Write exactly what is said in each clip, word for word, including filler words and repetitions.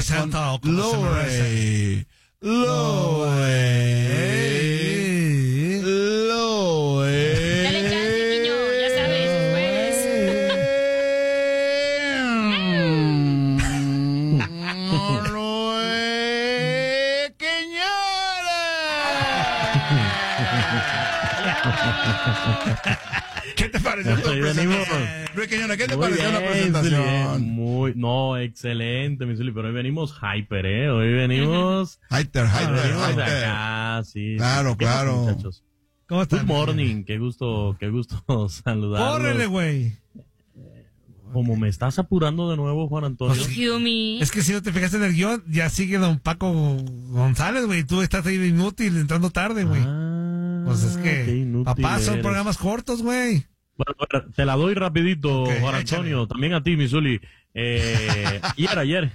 presento como Lowe. se merece. Lowe. Lowe. Dale chance, Quiño, ya sabes, es jueves. Lowe, Quiñones. ¿Qué te pareció tu Ahí presentación? venimos. Luis Quiñones, ¿qué te Muy pareció la bien, presentación? Zuli, muy, no, excelente, mi Zuli, pero hoy venimos hyper, ¿eh? Hoy venimos... Hyper, hyper, venimos de hyper. acá, sí. Claro, sí. ¿Qué pasa, claro. muchachos? ¿Cómo estás? Good morning, qué gusto, qué gusto saludarlos. Córrele, güey. Como me estás apurando de nuevo, Juan Antonio. Pues, Yumi. Es que si no te fijaste en el guión, ya sigue don Paco González, güey. Tú estás ahí de inútil, entrando tarde, güey. Ah, Pues es qué que, inútil papá, son eres. programas cortos, güey. Bueno, bueno, te la doy rapidito, Ok, Juan Antonio, también a ti, Misuli. Eh, ayer, ayer,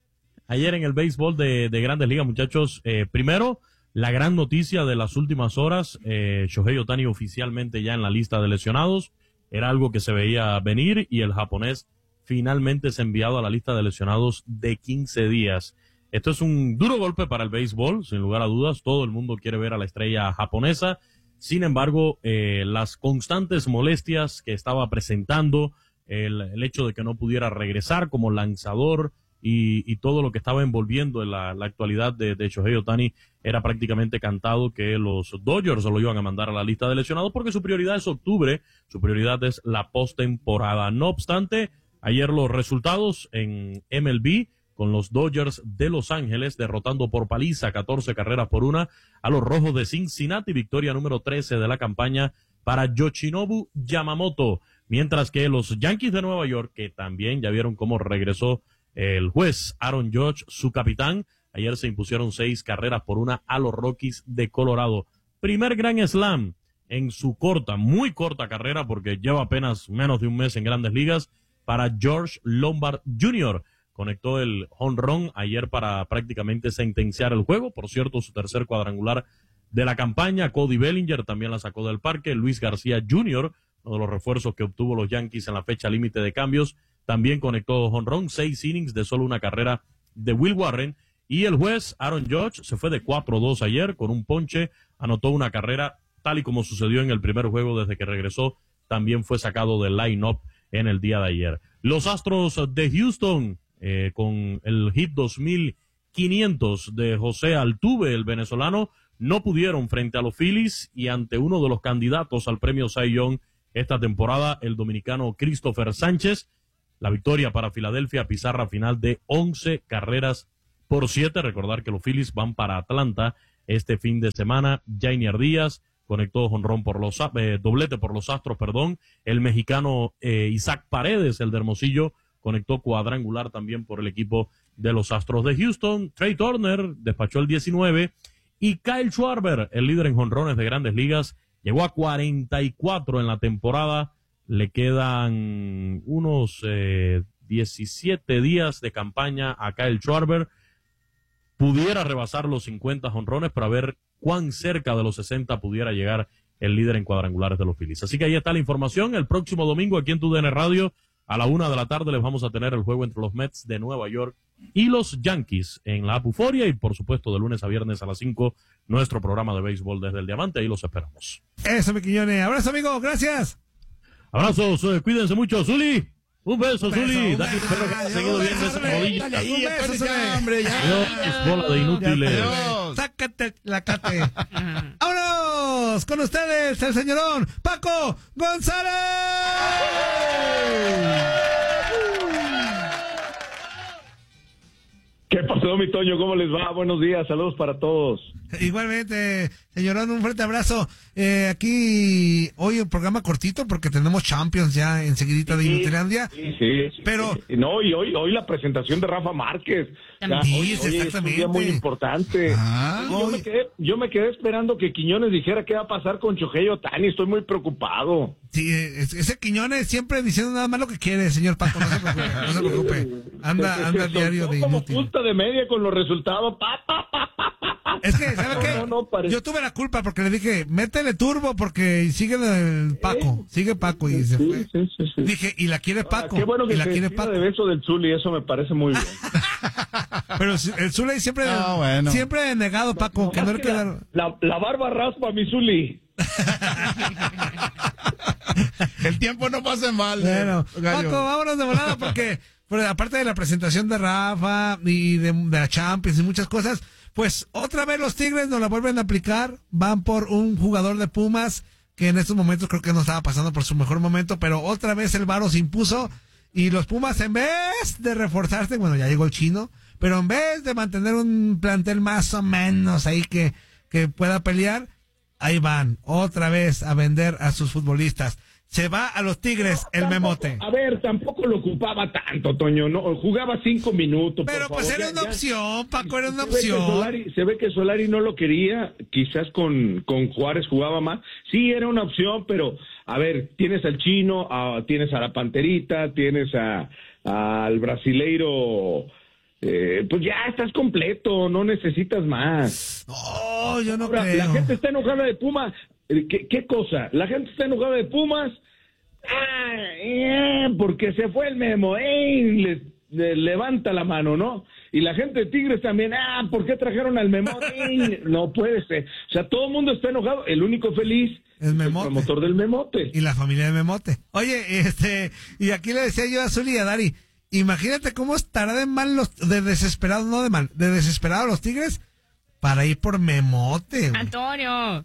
ayer en el béisbol de, de Grandes Ligas, muchachos, eh, primero, la gran noticia de las últimas horas, eh, Shohei Ohtani oficialmente ya en la lista de lesionados, era algo que se veía venir y el japonés finalmente es enviado a la lista de lesionados de quince días. Esto es un duro golpe para el béisbol, sin lugar a dudas, todo el mundo quiere ver a la estrella japonesa. Sin embargo, eh, las constantes molestias que estaba presentando, el, el hecho de que no pudiera regresar como lanzador y, y todo lo que estaba envolviendo en la, la actualidad de, de Shohei Ohtani, era prácticamente cantado que los Dodgers se lo iban a mandar a la lista de lesionados porque su prioridad es octubre, su prioridad es la postemporada. No obstante, ayer los resultados en M L B, con los Dodgers de Los Ángeles derrotando por paliza catorce carreras por una a los Rojos de Cincinnati, victoria número trece de la campaña para Yoshinobu Yamamoto, mientras que los Yankees de Nueva York, que también ya vieron cómo regresó el juez Aaron Judge, su capitán, ayer se impusieron seis carreras por una a los Rockies de Colorado. Primer Grand Slam en su corta, muy corta carrera, porque lleva apenas menos de un mes en Grandes Ligas, para George Lombard junior Conectó el home run ayer para prácticamente sentenciar el juego. Por cierto, su tercer cuadrangular de la campaña. Cody Bellinger también la sacó del parque. Luis García junior, uno de los refuerzos que obtuvo los Yankees en la fecha límite de cambios, también conectó home run. Seis innings de solo una carrera de Will Warren. Y el juez Aaron Judge se fue de cuatro dos ayer con un ponche. Anotó una carrera tal y como sucedió en el primer juego desde que regresó. También fue sacado del line-up en el día de ayer. Los Astros de Houston, Eh, con el hit dos mil quinientos de José Altuve, el venezolano, no pudieron frente a los Phillies y ante uno de los candidatos al premio Cy Young esta temporada, el dominicano Christopher Sánchez. La victoria para Filadelfia, pizarra final de once carreras por siete. Recordar que los Phillies van para Atlanta este fin de semana. Jainier Díaz conectó jonrón por los, eh, doblete por los Astros, perdón. El mexicano eh, Isaac Paredes, el de Hermosillo, conectó cuadrangular también por el equipo de los Astros de Houston. Trey Turner despachó el diecinueve y Kyle Schwarber, el líder en jonrones de Grandes Ligas, llegó a cuarenta y cuatro en la temporada. Le quedan unos eh, diecisiete días de campaña a Kyle Schwarber. Pudiera rebasar los cincuenta jonrones para ver cuán cerca de los sesenta pudiera llegar el líder en cuadrangulares de los Phillies. Así que ahí está la información. El próximo domingo aquí en Tu D N Radio, a la una de la tarde, les vamos a tener el juego entre los Mets de Nueva York y los Yankees en la Apuforia, y por supuesto de lunes a viernes a las cinco, nuestro programa de béisbol desde el Diamante. Ahí los esperamos. Eso, mi Quiñones. Abrazo, amigo. Gracias. Abrazos, eh, cuídense mucho. Zuli, un beso, Un beso, Zuli. un Dale, beso. espero que haya seguido Un bien de beso, esa rodilla. Dale ahí, Un beso, Antonio, Zuli. ya, hombre, ya. Dios, bola de inútiles. Adiós. Sácate la cate. ¡Vámonos! Con ustedes, el señorón Paco González. ¿Qué pasó, mi Toño? ¿Cómo les va? Buenos días, saludos para todos. Igualmente, señorón, un fuerte abrazo. Eh, aquí, hoy un programa cortito porque tenemos Champions ya enseguidita de Inutilandia. Sí, sí, sí. Pero- Sí. No, y hoy, hoy la presentación de Rafa Márquez. O sea, Sí, hoy, sí, hoy es un exactamente. día muy importante. Ah, yo, hoy- me quedé, yo me quedé esperando que Quiñones dijera qué va a pasar con Shohei Ohtani. Estoy muy preocupado. Sí, es- ese Quiñones siempre diciendo nada más lo que quiere, señor Paco, no se preocupe, no se preocupe. Anda, anda Se diario soltó de como inútil. punta de media con los resultados. Pa, pa, pa, pa, pa, pa. Es que, ¿sabe No, qué? no, no, parece- Yo tuve la culpa porque le dije, métele turbo porque sigue el Paco, sigue Paco y se Sí, fue. sí, sí, sí. Dije, y la quiere Ah, Paco, qué bueno que y la se quiere despida Paco. de beso del Zuli, eso me parece muy bien. Pero el Zuli siempre, Ah, bueno. siempre negado, Paco, que no le queda... La, la barba raspa, mi Zuli. El tiempo no pasa en balde. Bueno, Gallo. Paco, vámonos de volada porque, porque aparte de la presentación de Rafa y de, de la Champions y muchas cosas, pues otra vez los Tigres nos la vuelven a aplicar, van por un jugador de Pumas que en estos momentos creo que no estaba pasando por su mejor momento, pero otra vez el Varo se impuso y los Pumas en vez de reforzarse, bueno, ya llegó el Chino, pero en vez de mantener un plantel más o menos ahí que, que pueda pelear, ahí van otra vez a vender a sus futbolistas. Se va a los Tigres el Tampoco- Memote. A ver, tampoco lo ocupaba tanto, Toño. No, jugaba cinco minutos. Pero por pues favor, era ya- una ya. opción, Paco, era una Se ve que opción. Solari- se ve que Solari no lo quería, quizás con, con Juárez jugaba más. Sí, era una opción, pero a ver, tienes al Chino, a- tienes a la Panterita, tienes a al brasileiro, eh, pues ya estás completo, no necesitas más. Oh, yo no Ahora, creo. la gente está enojada de Pumas. ¿Qué, ¿Qué cosa? La gente está enojada de Pumas. Ah, eh, porque se fue el Memo. Eh, le, le levanta la mano, ¿no? Y la gente de Tigres también. Ah, ¿por qué trajeron al Memo? Eh, no puede ser. O sea, todo el mundo está enojado. El único feliz El es el Memote. promotor del Memote. Y la familia de Memote. Oye, este, y aquí le decía yo a Zuli y a Dari, imagínate cómo estará de mal los, de desesperado, no de mal, de desesperado los Tigres para ir por Memote. güey. Antonio.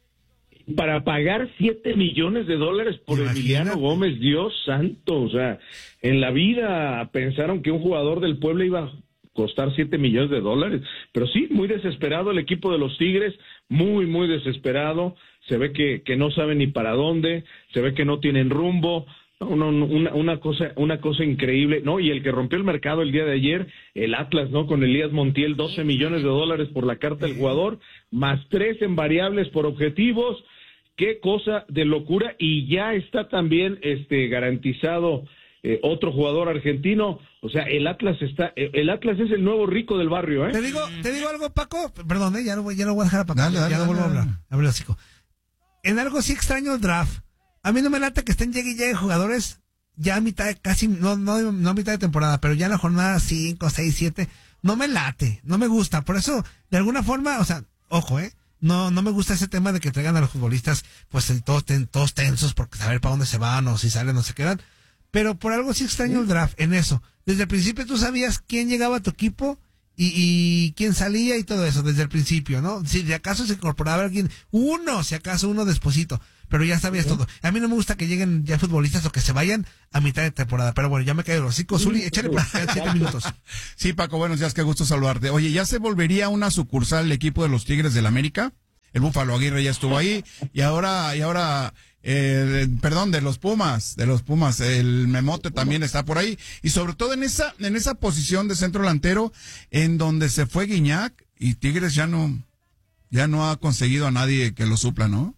Para pagar siete millones de dólares por Imagínate. Emiliano Gómez, Dios santo, o sea, en la vida pensaron que un jugador del Puebla iba a costar siete millones de dólares, pero sí, muy desesperado el equipo de los Tigres, muy, muy desesperado, se ve que, que no saben ni para dónde, se ve que no tienen rumbo, no, no, no, una, una cosa, una cosa increíble, ¿no? Y el que rompió el mercado el día de ayer, el Atlas, ¿no? Con Elías Montiel, doce millones de dólares por la carta del jugador, más tres en variables por objetivos. Qué cosa de locura, y ya está también este garantizado eh, otro jugador argentino. O sea, el Atlas está, eh, el Atlas es el nuevo rico del barrio, ¿eh? Te digo, te digo algo, Paco, perdón, eh, ya lo voy, ya lo voy a dejar a Paco, Dale, ya dale, no vuelvo a dale, hablar, dale. a ver, hocico. En algo sí extraño el draft. A mí no me late que estén llegue y llegue jugadores ya a mitad, de- casi, no, no, no a mitad de temporada, pero ya en la jornada cinco, seis, siete, no me late, no me gusta. Por eso, de alguna forma, o sea, ojo, eh, no, no me gusta ese tema de que traigan a los futbolistas, pues, en todos, ten- todos tensos, porque saber para dónde se van, o si salen o se quedan. Pero por algo sí extraño el draft, en eso. Desde el principio tú sabías quién llegaba a tu equipo y, y quién salía y todo eso, desde el principio, ¿no? Si de acaso se incorporaba alguien, uno, si acaso uno desposito, pero ya sabías todo. A mí no me gusta que lleguen ya futbolistas o que se vayan a mitad de temporada, pero bueno, ya me caigo los hocico, Zuli, échale para acá siete minutos. Sí, Paco, buenos días, qué gusto saludarte. Oye, ¿ya se volvería una sucursal el equipo de los Tigres del América? El Búfalo Aguirre ya estuvo ahí, y ahora, y ahora, eh, perdón, de los Pumas, de los Pumas, el Memote también está por ahí, y sobre todo en esa, en esa posición de centro delantero, en donde se fue Guiñac, y Tigres ya no, ya no ha conseguido a nadie que lo supla, ¿no?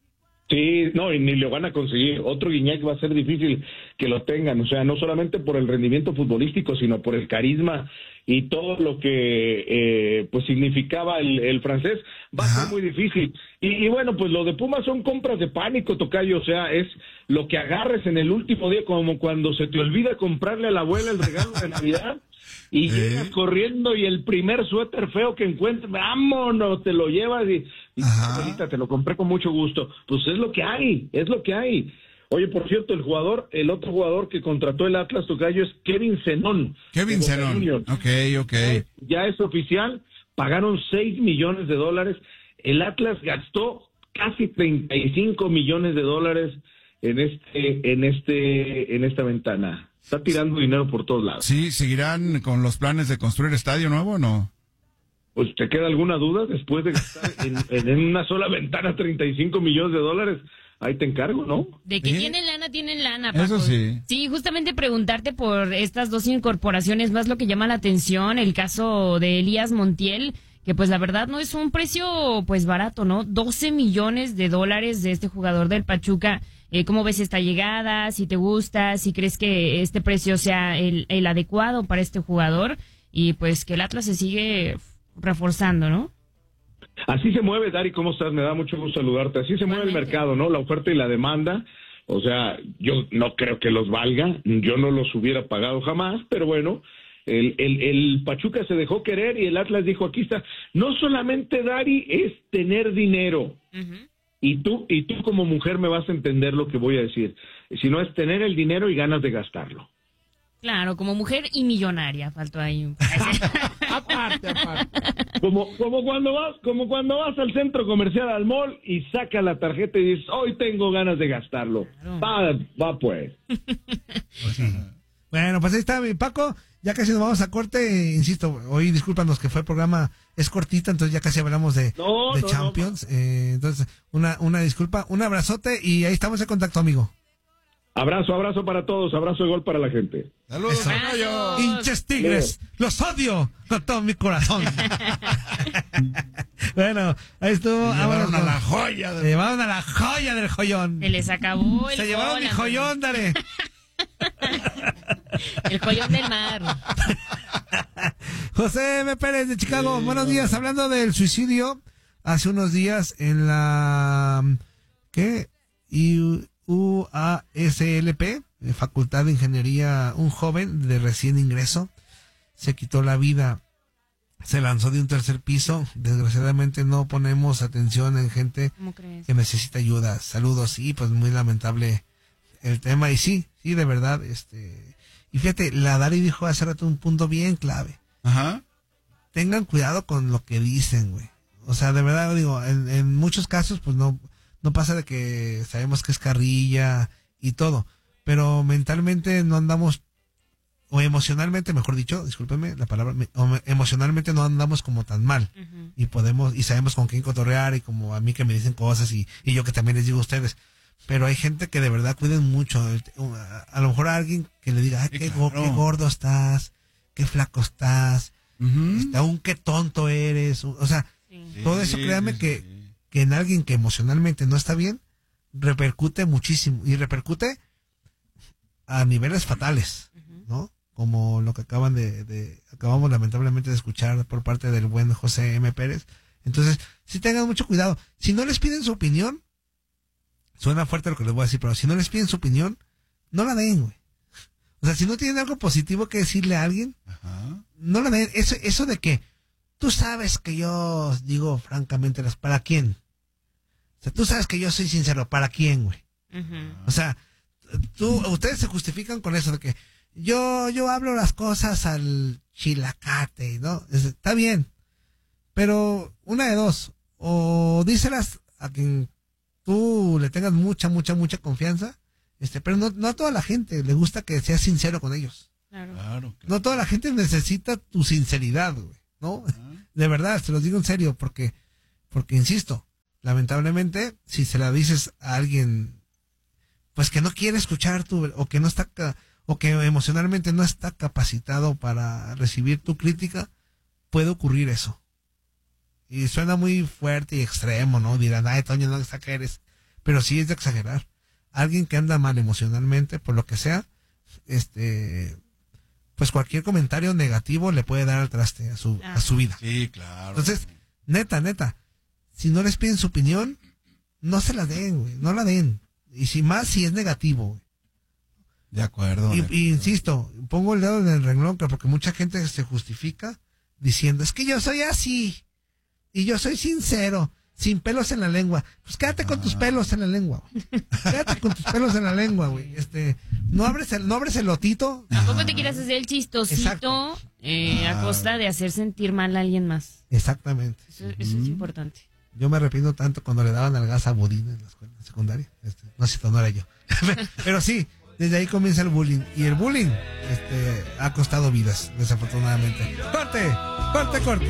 Sí, no, y ni lo van a conseguir. Otro Guiñac va a ser difícil que lo tengan, o sea, no solamente por el rendimiento futbolístico, sino por el carisma y todo lo que eh, pues significaba el, el francés, va Ajá. a ser muy difícil. Y, y bueno, pues lo de Pumas son compras de pánico, tocayo, o sea, es lo que agarres en el último día, como cuando se te olvida comprarle a la abuela el regalo de Navidad. Y Eh. llegas corriendo y el primer suéter feo que encuentres, vámonos, te lo llevas y, y Ajá. abuelita, te lo compré con mucho gusto. Pues es lo que hay, es lo que hay. Oye, por cierto, el jugador, el otro jugador que contrató el Atlas Tocayo es Kevin Zenón. Kevin de Boca Zenón. Juniors. Ok, ok. Ya es oficial, pagaron seis millones de dólares. El Atlas gastó casi treinta y cinco millones de dólares en este, en este, en esta ventana. Está tirando dinero por todos lados. Sí, ¿seguirán con los planes de construir estadio nuevo o no? Pues, ¿te queda alguna duda después de gastar en, en- en una sola ventana treinta y cinco millones de dólares? Ahí te encargo, ¿no? De que Sí. tienen lana, tienen lana, Paco. Eso sí. Sí, justamente preguntarte por estas dos incorporaciones, más lo que llama la atención, el caso de Elías Montiel, que pues la verdad no es un precio pues barato, ¿no? doce millones de dólares de este jugador del Pachuca. Eh, ¿Cómo ves esta llegada? Si te gusta, si crees que este precio sea el, el adecuado para este jugador, y pues que el Atlas se sigue reforzando, ¿no? Así se mueve, Dari, ¿cómo estás? Me da mucho gusto saludarte. Así se mueve el Igualmente. mercado, ¿no? La oferta y la demanda. O sea, yo no creo que los valga. Yo no los hubiera pagado jamás, pero bueno, El, el, el Pachuca se dejó querer y el Atlas dijo, aquí está. No solamente, Dari, es tener dinero. Uh-huh. Y tú, y tú como mujer me vas a entender lo que voy a decir. Si no es tener el dinero y ganas de gastarlo. Claro, como mujer y millonaria, faltó ahí. aparte, aparte. Como, como cuando vas, como cuando vas al centro comercial, al mall, y sacas la tarjeta y dices, hoy tengo ganas de gastarlo. Claro. Va, va pues. Pues sí. Bueno, pues ahí está, mi Paco. Ya casi nos vamos a corte. Insisto, hoy discúlpanos que fue el programa, es cortita, entonces ya casi hablamos de, no, de no, Champions. No, eh, entonces, una, una disculpa, un abrazote y ahí estamos en contacto, amigo. Abrazo, abrazo para todos, abrazo de gol para la gente. ¡Saludos! ¡Hinches Tigres! ¡Los odio con todo mi corazón! Bueno, ahí estuvo. Se llevaron a la joya. Del... Se llevaron a la joya del joyón. Se les acabó el Se llevaron mi joyón, dale. El joyón del mar. José M. Pérez de Chicago, sí, buenos no, días. no. Hablando del suicidio, hace unos días en la... ¿Qué? Y... U A S L P, Facultad de Ingeniería, un joven de recién ingreso se quitó la vida, se lanzó de un tercer piso. Desgraciadamente no ponemos atención en gente que necesita ayuda. Saludos, sí, pues muy lamentable el tema, y sí, sí, de verdad, este, y fíjate, la Dari dijo hace rato un punto bien clave. Ajá. Tengan cuidado con lo que dicen, güey. O sea, de verdad, digo, en, en muchos casos, pues no No pasa de que sabemos que es carrilla y todo, pero mentalmente no andamos, o emocionalmente, mejor dicho, discúlpeme la palabra, o emocionalmente no andamos como tan mal. Uh-huh. Y podemos, y sabemos con quién cotorrear, y como a mí que me dicen cosas, y, y yo que también les digo a ustedes. Pero hay gente que de verdad cuiden mucho. A lo mejor a alguien que le diga, ay, qué, claro. qué gordo estás, qué flaco estás, uh-huh. este, aún qué tonto eres. O sea, sí. todo eso, créanme sí, que... Sí. que en alguien que emocionalmente no está bien, repercute muchísimo, y repercute a niveles fatales, ¿no? Como lo que acaban de, de, acabamos lamentablemente de escuchar por parte del buen José M. Pérez. Entonces, sí tengan mucho cuidado. Si no les piden su opinión, suena fuerte lo que les voy a decir, pero si no les piden su opinión, no la den, güey. O sea, si no tienen algo positivo que decirle a alguien, Ajá. no la den. Eso, eso de que, tú sabes que yo digo francamente, ¿para quién? O sea, tú sabes que yo soy sincero, ¿para quién, güey? Uh-huh. O sea, tú, ustedes se justifican con eso de que yo, yo hablo las cosas al chilacate, ¿no? Es, está bien, pero una de dos, o díselas a quien tú le tengas mucha, mucha, mucha confianza, este, pero no, no a toda la gente le gusta que seas sincero con ellos. Claro. Claro, claro. No toda la gente necesita tu sinceridad, güey, ¿no? Uh-huh. De verdad, se los digo en serio, porque, porque insisto, lamentablemente, si se la dices a alguien, pues que no quiere escuchar tu, o que no está, o que emocionalmente no está capacitado para recibir tu crítica, puede ocurrir eso. Y suena muy fuerte y extremo, ¿no? Dirán, ay, Toño, no está que eres. Pero sí es de exagerar. Alguien que anda mal emocionalmente, por lo que sea, este, pues cualquier comentario negativo le puede dar al traste a su, ah. a su vida. Sí, claro. Entonces, neta, neta, si no les piden su opinión, no se la den, güey, no la den. Y si más, si es negativo, güey. De acuerdo. Y, de acuerdo. y insisto, pongo el dedo en el renglón, porque mucha gente se justifica diciendo, es que yo soy así, y yo soy sincero, sin pelos en la lengua. Pues quédate con ah. tus pelos en la lengua, güey. Quédate con tus pelos en la lengua, güey. Este, no abres el, no abres el lotito. Tampoco te quieras hacer el chistosito eh, ah. a costa de hacer sentir mal a alguien más. Exactamente. Eso, eso mm. es importante. Yo me arrepiento tanto cuando le daban al gas a Budín en la escuela secundaria. Este, no sé si no era yo. Pero sí, desde ahí comienza el bullying. Y el bullying este, ha costado vidas, desafortunadamente. ¡Corte! ¡Corte, corte!